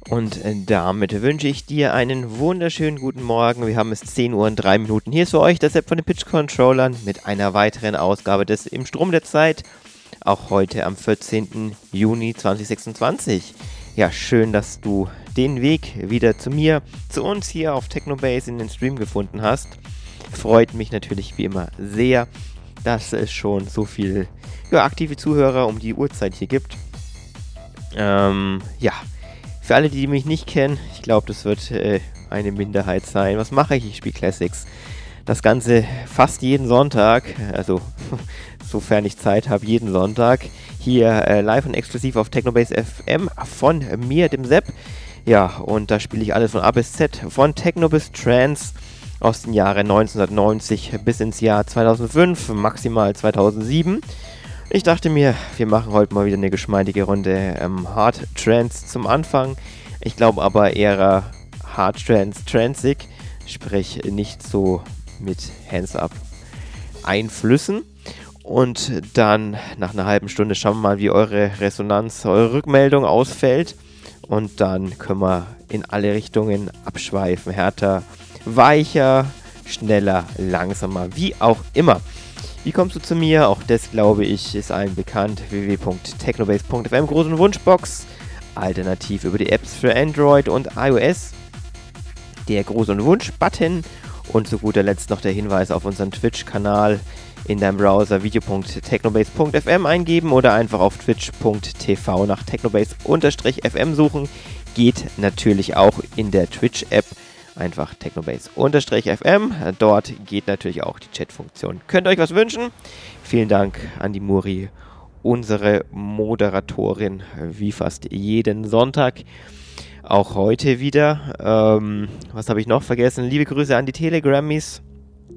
Und damit wünsche ich dir einen wunderschönen guten Morgen. Wir haben es 10 Uhr und 3 Minuten. Hier ist für euch das Sepp von den Pitch Controllern mit einer weiteren Ausgabe des Im Strom der Zeit. Auch heute am 14. Juni 2026. Ja, schön, dass du den Weg wieder zu mir, zu uns hier auf Technobase in den Stream gefunden hast. Freut mich natürlich wie immer sehr, dass es schon so viel aktive Zuhörer um die Uhrzeit hier gibt. Für alle, die mich nicht kennen, ich glaube, das wird eine Minderheit sein. Was mache ich? Ich spiele Classics. Das Ganze fast jeden Sonntag, also sofern ich Zeit habe, jeden Sonntag. Hier live und exklusiv auf Technobase FM von mir, dem Sepp. Ja, und da spiele ich alles von A bis Z, von Techno bis Trance aus den Jahren 1990 bis ins Jahr 2005, maximal 2007. Ich dachte mir, wir machen heute mal wieder eine geschmeidige Runde Hard Trance zum Anfang. Ich glaube aber eher Hard Trance, Transig, sprich nicht so mit Hands-Up Einflüssen. Und dann nach einer halben Stunde schauen wir mal, wie eure Resonanz, eure Rückmeldung ausfällt. Und dann können wir in alle Richtungen abschweifen. Härter, weicher, schneller, langsamer, wie auch immer. Wie kommst du zu mir? Auch das, glaube ich, ist allen bekannt. www.technobase.fm, großen Wunschbox. Alternativ über die Apps für Android und iOS. Der Gruß- und Wunsch-Button. Und zu guter Letzt noch der Hinweis auf unseren Twitch-Kanal. In deinem Browser video.technobase.fm eingeben oder einfach auf twitch.tv nach technobase-fm suchen. Geht natürlich auch in der Twitch-App. Einfach Technobase-FM. Dort geht natürlich auch die Chat-Funktion. Könnt ihr euch was wünschen? Vielen Dank an die Muri, unsere Moderatorin, wie fast jeden Sonntag. Auch heute wieder. Was habe ich noch vergessen? Liebe Grüße an die Telegrammies.